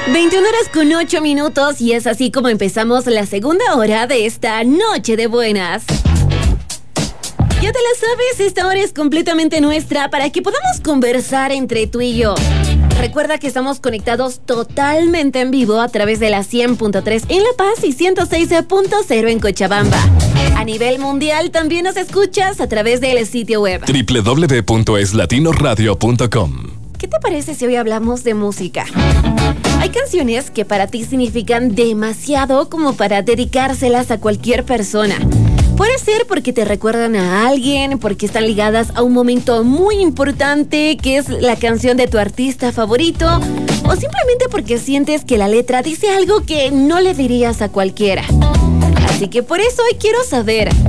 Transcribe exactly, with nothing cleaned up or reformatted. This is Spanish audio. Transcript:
veintiuna horas con ocho minutos y es así como empezamos la segunda hora de esta noche de buenas. Ya te la sabes, esta hora es completamente nuestra para que podamos conversar entre tú y yo. Recuerda que estamos conectados totalmente en vivo a través de la cien punto tres en La Paz y ciento seis punto cero en Cochabamba. A nivel mundial también nos escuchas a través del sitio web doble u doble u doble u punto es latino radio punto com. ¿Qué te parece si hoy hablamos de música? Hay canciones que para ti significan demasiado como para dedicárselas a cualquier persona. Puede ser porque te recuerdan a alguien, porque están ligadas a un momento muy importante que es la canción de tu artista favorito, o simplemente porque sientes que la letra dice algo que no le dirías a cualquiera. Así que por eso hoy quiero saber,